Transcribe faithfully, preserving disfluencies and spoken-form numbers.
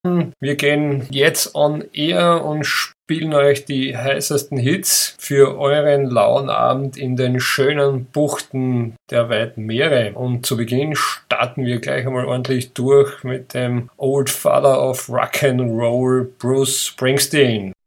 Wir gehen jetzt on air und spielen euch die heißesten Hits für euren lauen Abend in den schönen Buchten der weiten Meere. Und zu Beginn starten wir gleich einmal ordentlich durch mit dem Old Father of Rock and Roll, Bruce Springsteen.